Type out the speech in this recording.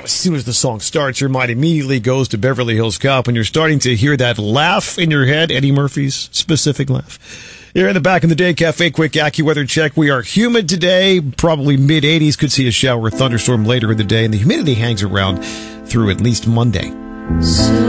as soon as the song starts, your mind immediately goes to Beverly Hills Cop when you're starting to hear that laugh in your head, Eddie Murphy's specific laugh. Here in the Back in the Day Cafe quick AccuWeather check. We are humid today, probably mid-80s. Could see a shower or thunderstorm later in the day, and the humidity hangs around through at least Monday.